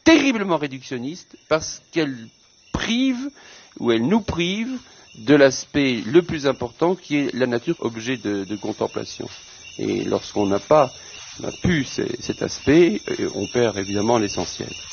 terriblement réductionniste parce qu'elle prive, ou elle nous prive, de l'aspect le plus important qui est la nature objet de contemplation. Et lorsqu'on n'a pas pu cet aspect, on perd évidemment l'essentiel.